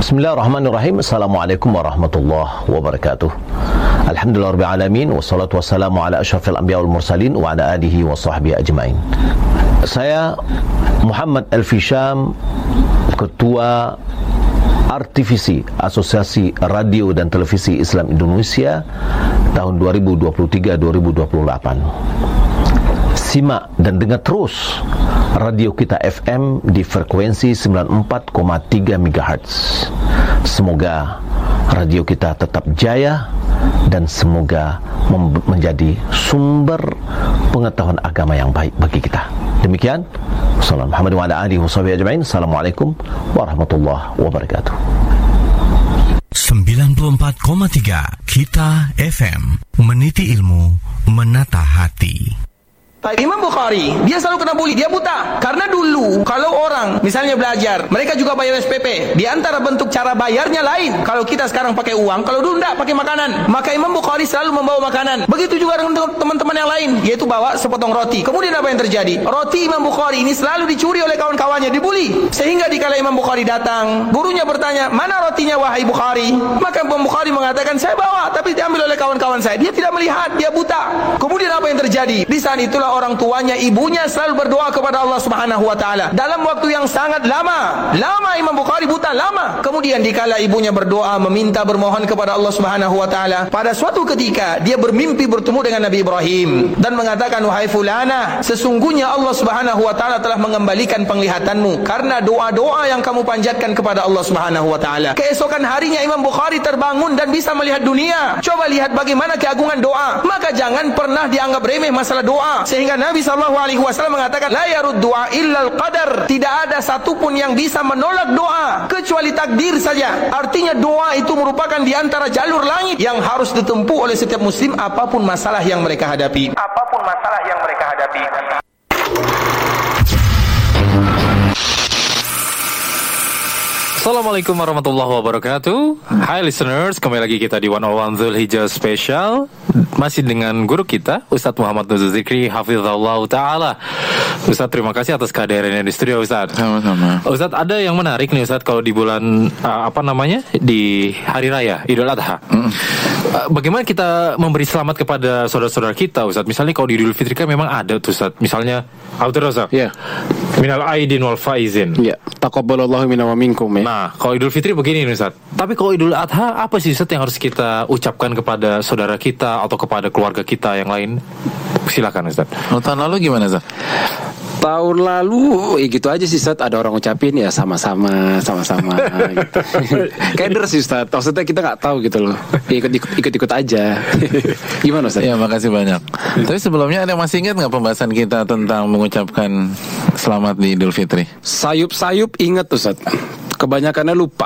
Bismillahirrahmanirrahim. Assalamualaikum warahmatullahi wabarakatuh. Alhamdulillah rabbil alamin, wassalatu wassalamu ala asyrafil anbiya wal mursalin wa ala alihi wa sahbihi ajmain. Saya Muhammad Elfi Syam, Ketua Artivisi Asosiasi Radio dan Televisi Islam Indonesia tahun 2023-2028. Simak dan dengar terus radio kita FM di frekuensi 94,3 MHz. Semoga radio kita tetap jaya dan semoga menjadi sumber pengetahuan agama yang baik bagi kita. Demikian, Assalamualaikum warahmatullahi wabarakatuh. 94,3 Kita FM, meniti ilmu, menata hati. Imam Bukhari, dia selalu kena bully, dia buta. Karena dulu, kalau orang misalnya belajar, mereka juga bayar SPP. Di antara bentuk cara bayarnya lain. Kalau kita sekarang pakai uang, kalau dulu enggak, pakai makanan. Maka Imam Bukhari selalu membawa makanan. Begitu juga dengan teman-teman yang lain, yaitu bawa sepotong roti. Kemudian apa yang terjadi? Roti Imam Bukhari ini selalu dicuri oleh kawan-kawannya, dibully. Sehingga dikala Imam Bukhari datang, gurunya bertanya, mana rotinya wahai Bukhari? Maka Imam Bukhari mengatakan, saya bawa, tapi diambil oleh kawan-kawan saya. Dia tidak melihat, dia buta. Kemudian apa yang terjadi? Di saat itulah orang tuanya, ibunya selalu berdoa kepada Allah Subhanahu wa taala dalam waktu yang sangat lama. Imam Bukhari buta lama. Kemudian dikala ibunya berdoa meminta bermohon kepada Allah Subhanahu wa taala, pada suatu ketika dia bermimpi bertemu dengan Nabi Ibrahim dan mengatakan, wahai fulana, sesungguhnya Allah Subhanahu wa taala telah mengembalikan penglihatanmu karena doa-doa yang kamu panjatkan kepada Allah Subhanahu wa taala. Keesokan harinya Imam Bukhari terbangun dan bisa melihat dunia. Coba lihat bagaimana keagungan doa. Maka jangan pernah dianggap remeh masalah doa. Sehingga Nabi SAW mengatakan, la yarud doa illal qadar. Tidak ada satupun yang bisa menolak doa kecuali takdir saja. Artinya doa itu merupakan di antara jalur langit yang harus ditempuh oleh setiap muslim apapun masalah yang mereka hadapi. Assalamualaikum warahmatullahi wabarakatuh. Hai listeners, kembali lagi kita di 101 Dzulhijjah Special. Masih dengan guru kita, Ustadz Muhammad Nuzul Zikri Hafizahullah Ta'ala. Ustadz, terima kasih atas kehadirannya di studio, Ustadz. Sama-sama. Ustadz, ada yang menarik nih Ustadz, kalau di bulan di Hari Raya Idul Adha. Bagaimana kita memberi selamat kepada saudara-saudara kita, Ustadz? Misalnya kalau di Idul Fitri kan memang ada tuh, Ustadz. Misalnya Ustadz, ya, minal aidin wal faizin. Ya, taqabbalallahu minna wa minkum, ya. Nah, kalau Idul Fitri begini nih, Ustadz. Tapi kalau Idul Adha, apa sih, Ustadz, yang harus kita ucapkan kepada saudara kita atau kepada keluarga kita yang lain? Silakan, Ustadz. Tahun lalu gimana, Ustadz? Tahun lalu gitu aja sih, Ustadz. Ada orang ngucapin ya sama-sama gitu. Keder sih, Ustadz. Maksudnya kita nggak tahu gitu loh. Ikut-ikut aja. Gimana, Ustadz? Ya, makasih banyak. Tapi sebelumnya ada yang masih ingat nggak pembahasan kita tentang mengucapkan selamat di Idul Fitri? Sayup-sayup ingat, Ustadz. Kebanyakannya lupa.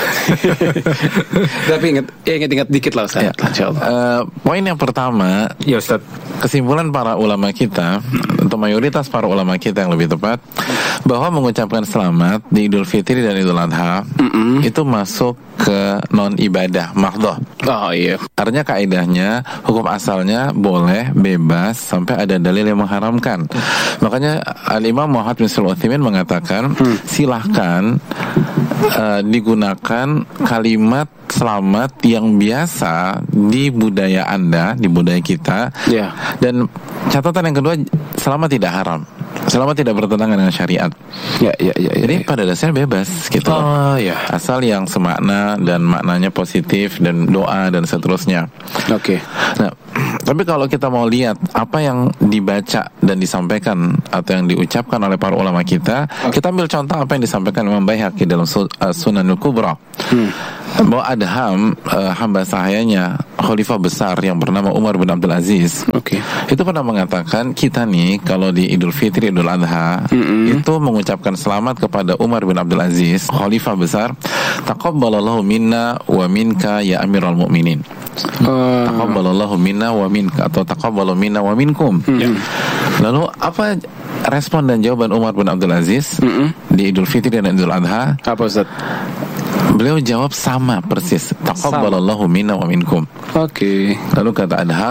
Tapi ingat dikit lah, Ustaz. Ya. Insyaallah. Poin yang pertama, ya Ustaz, kesimpulan para ulama kita atau mayoritas para ulama kita yang lebih tepat, bahwa mengucapkan selamat di Idul Fitri dan Idul Adha itu masuk ke non ibadah mahdhah. Oh iya. Artinya kaidahnya hukum asalnya boleh, bebas sampai ada dalil yang mengharamkan. Makanya Al-Imam Muhammad bin Shalih Al-Utsaimin mengatakan silahkan digunakan kalimat selamat yang biasa di budaya Anda, di budaya kita. Yeah. Dan catatan yang kedua, selamat tidak haram. Selamat tidak bertentangan dengan syariat. Jadi pada dasarnya bebas gitu. Asal yang semakna dan maknanya positif dan doa dan seterusnya. Oke. Nah, tapi kalau kita mau lihat apa yang dibaca dan disampaikan atau yang diucapkan oleh para ulama kita, kita ambil contoh apa yang disampaikan Imam Baihaqi dalam Sunanul Kubra. Bahwa Adham, hamba sahayanya khalifah besar yang bernama Umar bin Abdul Aziz, itu pernah mengatakan, kita nih kalau di Idul Fitri, Idul Adha, itu mengucapkan selamat kepada Umar bin Abdul Aziz, khalifah besar, taqabbalallahu minna wa minka ya Amirul Mukminin. Taqabbalallahu minna wa minka, atau taqabbalu minna wa minkum. Lalu apa respon dan jawaban Umar bin Abdul Aziz di Idul Fitri dan Idul Adha? Apa, Ustaz? Beliau jawab sama persis, taqabbalallahu minna wa minkum. Oke. Lalu kata Adham,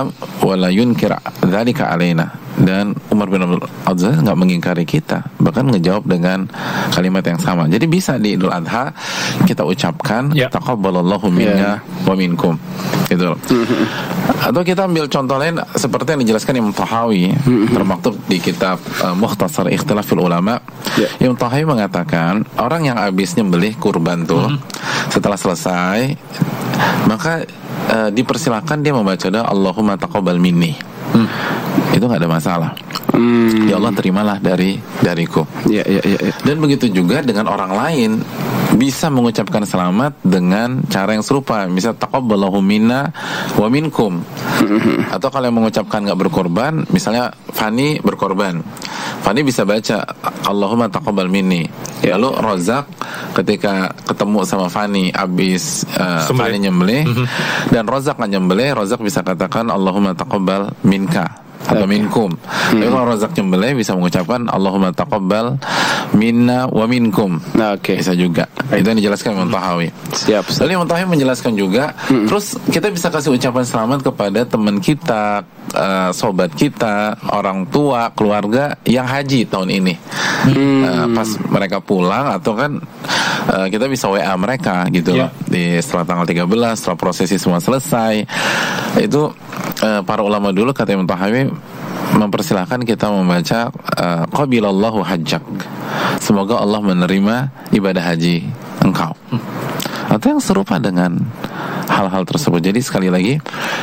wala yunkir dzalika alaina. Dan Umar bin Abdul Aziz nggak mengingkari kita, bahkan ngejawab dengan kalimat yang sama. Jadi bisa di Idul Adha kita ucapkan taqabbalallahu minna wa minkum, gitu. Atau kita ambil contoh lain seperti yang dijelaskan Imam Tahawi termaktub di kitab Mukhtasar Ikhtilafil Ulama. Imam Tahawi mengatakan orang yang habis nyembelih kurban tuh setelah selesai, maka dipersilahkan dia membaca doa Allahumma taqabbal minni. Itu nggak ada masalah. Ya Allah, terimalah dariku. Dan begitu juga dengan orang lain, bisa mengucapkan selamat dengan cara yang serupa. Misal taqabbalallahu minna wa minkum. Atau kalau yang mengucapkan nggak berkorban, misalnya Fani berkorban, Fani bisa baca Allahumma taqabbal minni. Lalu Rozak ketika ketemu sama Fani abis Fani nyembelih dan Rozak nggak nyembelih, Rozak bisa katakan Allahumma taqabbal minka atau minkum. Tapi kalau Razak nyembelih bisa mengucapkan Allahumma taqabbal minna wa minkum. Bisa juga. Itu yang dijelaskan Imam Tahawi. Siap. Lalu Imam Tahawi menjelaskan juga, terus kita bisa kasih ucapan selamat kepada teman kita, sobat kita, orang tua, keluarga yang haji tahun ini. Pas mereka pulang atau kan kita bisa WA mereka gitu loh. Setelah tanggal 13, setelah prosesi semua selesai. Itu para ulama dulu kata Imam Tahawi mempersilahkan kita membaca qabilallahu hajjak, semoga Allah menerima ibadah haji engkau, atau yang serupa dengan hal-hal tersebut. Jadi sekali lagi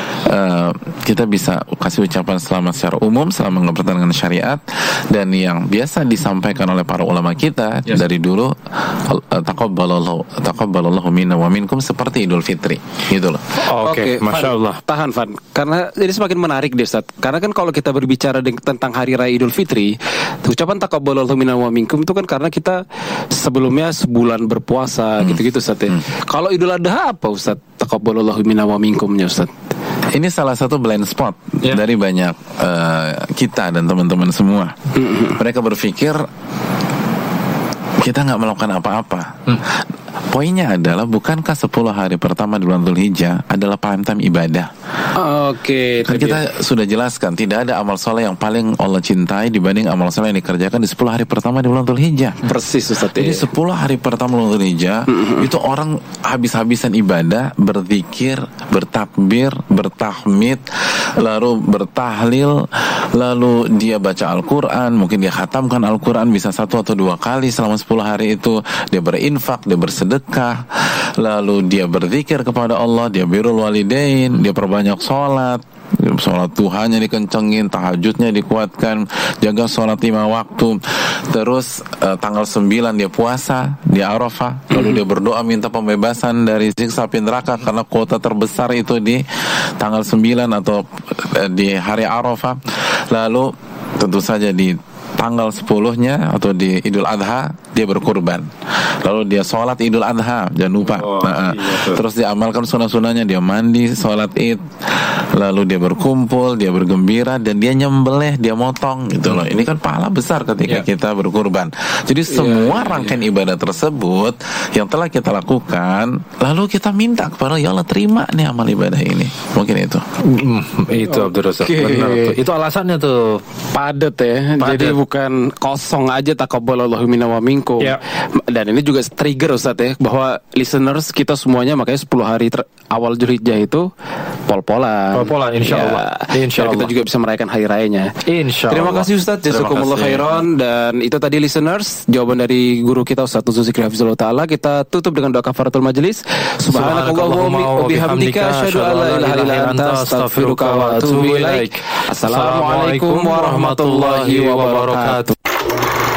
kita bisa kasih ucapan selamat secara umum selama bertentangan dengan syariat, dan yang biasa disampaikan oleh para ulama kita dari dulu taqabbalallahu minna wa minkum, seperti Idul Fitri gitu loh. Oke, Masya Allah. Tahan Van, karena jadi semakin menarik deh Ustaz. Karena kan kalau kita berbicara tentang hari raya Idul Fitri, ucapan taqabbalallahu minna wa minkum itu kan karena kita sebelumnya sebulan berpuasa gitu-gitu Ustaz ya. Kalau Idul Adha apa Ustaz taqabbalallahu minna wa minkumnya Ustaz? Ini salah satu blind spot dari banyak kita dan teman-teman semua. Mereka berpikir kita nggak melakukan apa-apa. Poinnya adalah, bukankah 10 hari pertama di bulan Dzulhijjah adalah prime time ibadah? Oke. Kan kita sudah jelaskan, tidak ada amal soleh yang paling Allah cintai dibanding amal soleh yang dikerjakan di 10 hari pertama di bulan Dzulhijjah. Persis Ustaz. Jadi 10 hari pertama bulan Dzulhijjah itu orang habis-habisan ibadah, berzikir, bertakbir, bertahmid, lalu bertahlil, lalu dia baca Al-Quran, mungkin dia khatamkan Al-Quran bisa 1 atau 2 kali selama 10 hari itu. Dia berinfak, dia bersedekah, lalu dia berzikir kepada Allah, dia birrul walidain, dia perbanyak sholat duhanya dikencengin, tahajudnya dikuatkan, jaga sholat 5 waktu. Terus tanggal 9 dia puasa di Arafah, lalu dia berdoa minta pembebasan dari siksa api neraka, karena kuota terbesar itu di tanggal 9 atau di hari Arafah. Lalu tentu saja di tanggal 10-nya atau di Idul Adha dia berkurban. Lalu dia sholat Idul Adha, jangan lupa. Terus dia amalkan sunnah-sunnahnya, dia mandi, sholat Id, lalu dia berkumpul, dia bergembira, dan dia nyembelih, dia motong gitu loh. Ini kan pahala besar ketika kita berkurban. Jadi semua rangkaian ibadah tersebut yang telah kita lakukan, lalu kita minta kepada ya Allah, terima nih amal ibadah ini. Mungkin itu. Itu Abdul Razak. Benar. Itu alasannya tuh padat ya. Jadi bukan kosong aja taqabbalallahu minna wa minkum. Dan ini juga trigger Ustaz ya, bahwa listeners kita semuanya makanya 10 hari awal Dzulhijjah itu pol-polan. Pol-polan insyaallah. Insyaallah kita juga bisa merayakan hari rayanya. Insyaallah. Terima kasih Ustaz, jazakumullah khairan. Dan itu tadi listeners jawaban dari guru kita Ustaz Nuzul Zikri Hafizullah Ta'ala. Kita tutup dengan doa kafaratul majelis. Subhanakallahumma wa bihamdika asyhadu an la ilaha illa anta astaghfiruka wa atubu ilaik. Assalamualaikum warahmatullahi wabarakatuh.